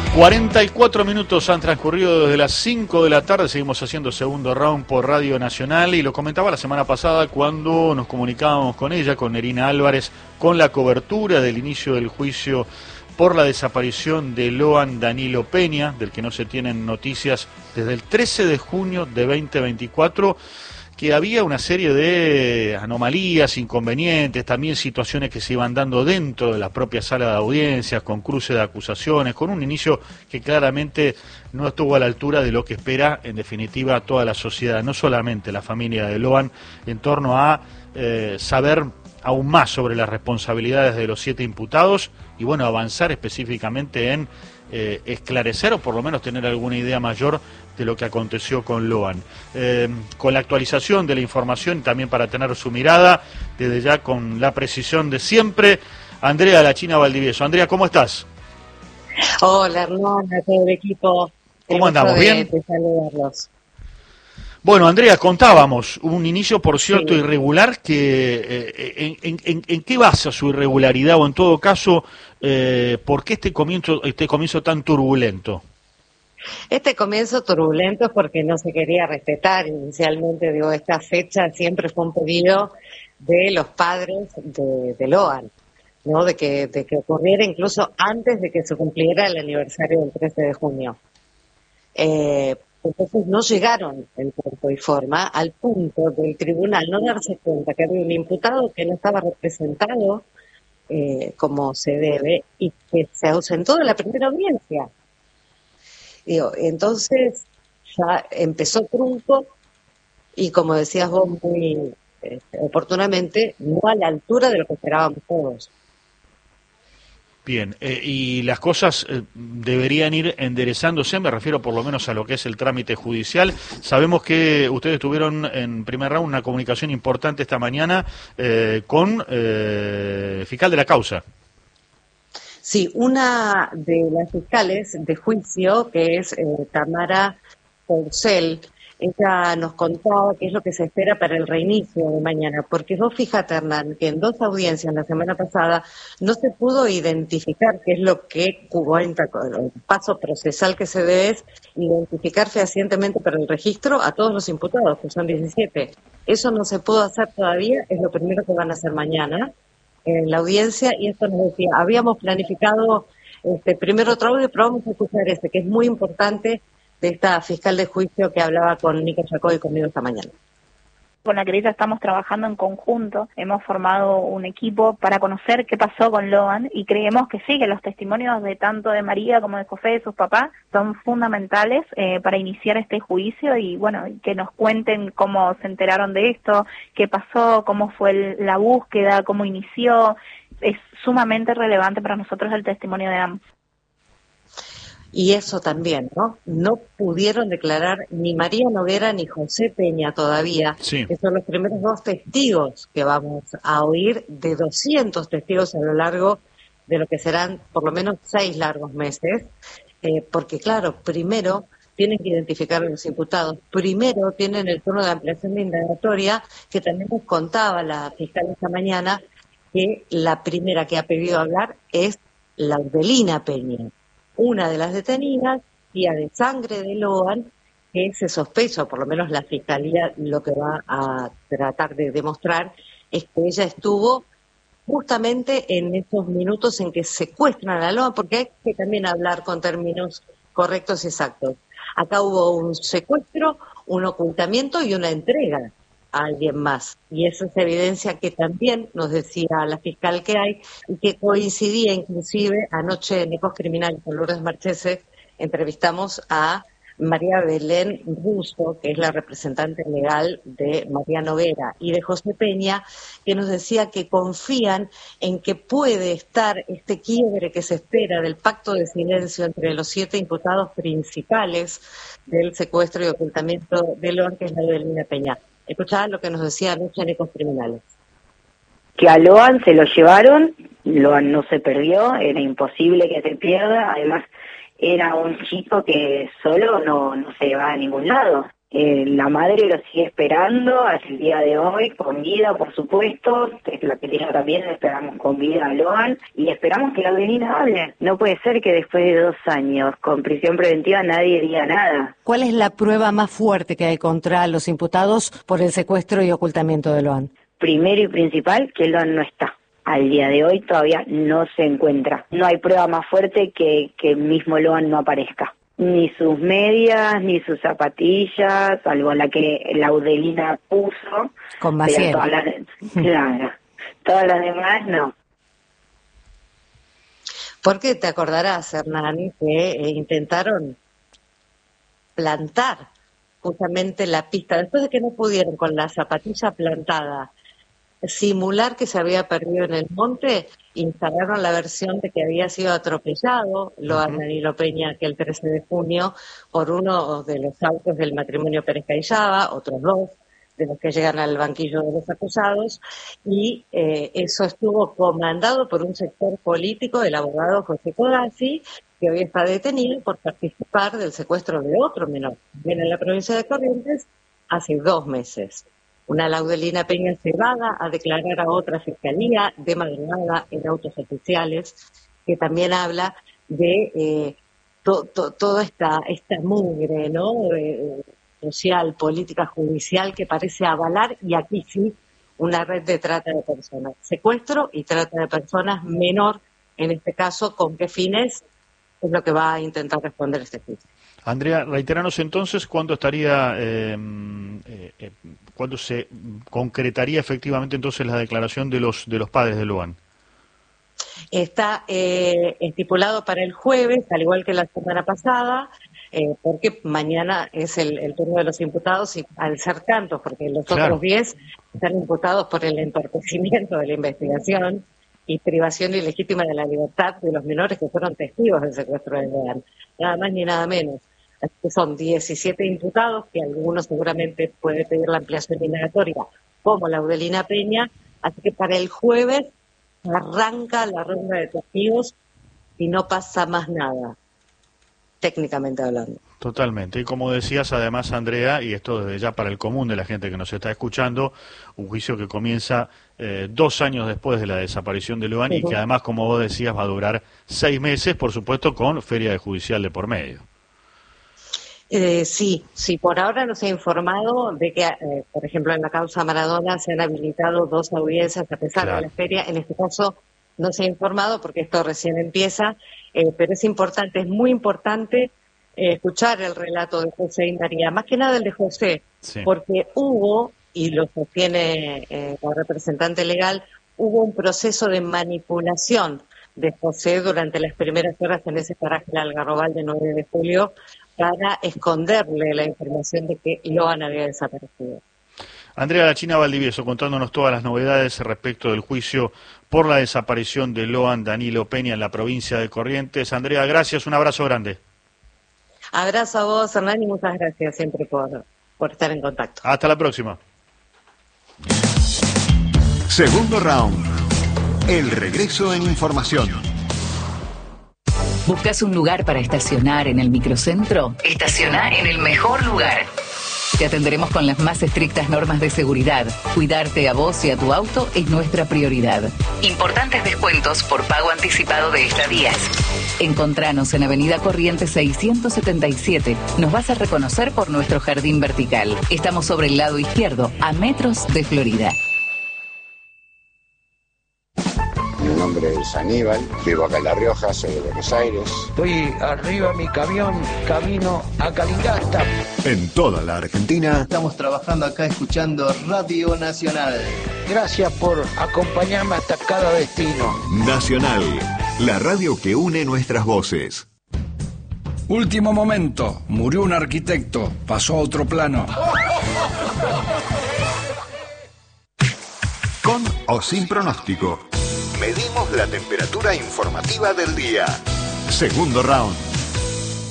44 minutos han transcurrido desde las 5 de la tarde, seguimos haciendo segundo round por Radio Nacional y lo comentaba la semana pasada cuando nos comunicábamos con ella, con Nerina Álvarez, con la cobertura del inicio del juicio por la desaparición de Loan Danilo Peña, del que no se tienen noticias desde el 13 de junio de 2024, que había una serie de anomalías, inconvenientes, también situaciones que se iban dando dentro de la propia sala de audiencias, con cruce de acusaciones, con un inicio que claramente no estuvo a la altura de lo que espera, en definitiva, toda la sociedad, no solamente la familia de Loan, en torno a saber aún más sobre las responsabilidades de los 7 imputados y, bueno, avanzar específicamente en esclarecer o por lo menos tener alguna idea mayor de lo que aconteció con Loan. Con la actualización de la información, también para tener su mirada, desde ya con la precisión de siempre, Andrea La China Valdivieso. Andrea, ¿cómo estás? Hola, Hernán, a todo el equipo. ¿Cómo andamos? ¿Bien? De saludarlos. Bueno, Andrea, contábamos un inicio, por cierto, sí, irregular, que ¿en qué basa su irregularidad o en todo caso, por qué este comienzo tan turbulento? Este comienzo turbulento es porque no se quería respetar inicialmente, esta fecha siempre fue un pedido de los padres de Loan, ¿no? De que ocurriera incluso antes de que se cumpliera el aniversario del 13 de junio. Entonces no llegaron en tiempo y forma al punto del tribunal no darse cuenta que había un imputado que no estaba representado como se debe y que se ausentó de la primera audiencia. Entonces ya empezó trunco y, como decías vos muy oportunamente, no a la altura de lo que esperábamos todos. Bien, y las cosas deberían ir enderezándose, me refiero por lo menos a lo que es el trámite judicial. Sabemos que ustedes tuvieron en primer round una comunicación importante esta mañana con fiscal de la causa. Sí, una de las fiscales de juicio, que es Tamara Porcel, ella nos contaba qué es lo que se espera para el reinicio de mañana, porque vos fíjate, Hernán, que en 2 audiencias la semana pasada no se pudo identificar qué es lo que cuenta con el paso procesal que se debe es identificar fehacientemente para el registro a todos los imputados, que son 17. Eso no se pudo hacer todavía, es lo primero que van a hacer mañana en la audiencia, y esto nos decía, habíamos planificado primero otro audio, pero vamos a escuchar que es muy importante, de esta fiscal de juicio que hablaba con Nico Chacó y conmigo esta mañana. Con la querella estamos trabajando en conjunto, hemos formado un equipo para conocer qué pasó con Loan y creemos que sí, que los testimonios de tanto de María como de José, de sus papás, son fundamentales para iniciar este juicio y bueno, que nos cuenten cómo se enteraron de esto, qué pasó, cómo fue la búsqueda, cómo inició. Es sumamente relevante para nosotros el testimonio de ambos. Y eso también, ¿no? No pudieron declarar ni María Noguera ni José Peña todavía, sí, que son los primeros 2 testigos que vamos a oír de 200 testigos a lo largo de lo que serán por lo menos 6 largos meses, porque claro, primero tienen que identificar a los imputados, primero tienen el turno de ampliación de indagatoria, que también nos contaba la fiscal esta mañana, que la primera que ha pedido hablar es Laudelina Peña, una de las detenidas, tía de sangre de Loan, que se sospecha, o por lo menos la fiscalía lo que va a tratar de demostrar, es que ella estuvo justamente en esos minutos en que secuestran a Loan, porque hay que también hablar con términos correctos y exactos. Acá hubo un secuestro, un ocultamiento y una entrega a alguien más. Y esa es evidencia que también nos decía la fiscal que hay y que coincidía inclusive anoche en Ecos Criminales con Lourdes Marchese. Entrevistamos a María Belén Russo, que es la representante legal de María Noguera y de José Peña, que nos decía que confían en que puede estar este quiebre que se espera del pacto de silencio entre los 7 imputados principales del secuestro y ocultamiento de Loan, que es Laudelina Peña. Escuchaba lo que nos decía anoche en Ecos Criminales. Que a Loan se lo llevaron, Loan no se perdió, era imposible que se pierda, además era un chico que solo no se va a ningún lado. La madre lo sigue esperando hasta el día de hoy, con vida, por supuesto. La pequeña también la esperamos con vida a Loan y esperamos que la Adelina hable. No puede ser que después de 2 años con prisión preventiva nadie diga nada. ¿Cuál es la prueba más fuerte que hay contra los imputados por el secuestro y ocultamiento de Loan? Primero y principal, que Loan no está. Al día de hoy todavía no se encuentra. No hay prueba más fuerte que el mismo Loan no aparezca. Ni sus medias, ni sus zapatillas, salvo la que la Adelina puso. Con Maciel. Claro, todas las demás no. Porque te acordarás, Hernán, que intentaron plantar justamente la pista, después de que no pudieron con la zapatilla plantada simular que se había perdido en el monte, instalaron la versión de que había sido atropellado Loan Danilo Peña aquel 13 de junio por uno de los autos del matrimonio Pérez Cayaba, otros 2 de los que llegan al banquillo de los acusados, y eso estuvo comandado por un sector político del abogado José Codazzi, que hoy está detenido por participar del secuestro de otro menor, también en la provincia de Corrientes, hace 2 meses. Una Laudelina Peña cebada a declarar a otra fiscalía de madrugada en autos oficiales, que también habla de toda esta mugre, ¿no? Social, política, judicial, que parece avalar, y aquí sí, una red de trata de personas. Secuestro y trata de personas menor, en este caso, ¿con qué fines? Es lo que va a intentar responder este juicio. Andrea, reiteranos entonces cuándo estaría, cuándo se concretaría efectivamente entonces la declaración de los padres de Loan. Está estipulado para el jueves, al igual que la semana pasada, porque mañana es el turno de los imputados, y al ser tantos, porque los otros 10 están imputados por el entorpecimiento de la investigación y privación ilegítima de la libertad de los menores que fueron testigos del secuestro de Loan. Nada más ni nada menos. Así que son 17 imputados, que algunos seguramente puede pedir la ampliación indagatoria, como la Laudelina Peña. Así que para el jueves arranca la ronda de testigos y no pasa más nada, técnicamente hablando. Totalmente. Y como decías además, Andrea, y esto desde ya para el común de la gente que nos está escuchando, un juicio que comienza 2 años después de la desaparición de Loan y que además, como vos decías, va a durar 6 meses, por supuesto, con feria de judicial de por medio. Sí, por ahora no se ha informado de que, por ejemplo, en la causa Maradona se han habilitado 2 audiencias a pesar de la feria. En este caso no se ha informado porque esto recién empieza, pero es importante, es muy importante escuchar el relato de José y María, más que nada el de José, porque hubo, y lo sostiene la representante legal, hubo un proceso de manipulación de José durante las primeras horas en ese paraje del Algarrobal de 9 de julio para esconderle la información de que Loan había desaparecido. Andrea La China Valdivieso, contándonos todas las novedades respecto del juicio por la desaparición de Loan Danilo Peña en la provincia de Corrientes. Andrea, gracias, un abrazo grande. Abrazo a vos, Hernán, y muchas gracias siempre por estar en contacto. Hasta la próxima. Segundo round. El regreso en información. ¿Buscas un lugar para estacionar en el microcentro? Estaciona en el mejor lugar. Te atenderemos con las más estrictas normas de seguridad. Cuidarte a vos y a tu auto es nuestra prioridad. Importantes descuentos por pago anticipado de estadías. Encontranos en Avenida Corrientes 677. Nos vas a reconocer por nuestro jardín vertical. Estamos sobre el lado izquierdo, a metros de Florida. Mi nombre es Aníbal, vivo acá en La Rioja, soy de Buenos Aires. Estoy arriba de mi camión, camino a Caligasta. En toda la Argentina. Estamos trabajando acá escuchando Radio Nacional. Gracias por acompañarme hasta cada destino. Nacional, la radio que une nuestras voces. Último momento, murió un arquitecto, pasó a otro plano. Con o sin pronóstico. Medimos la temperatura informativa del día. Segundo round.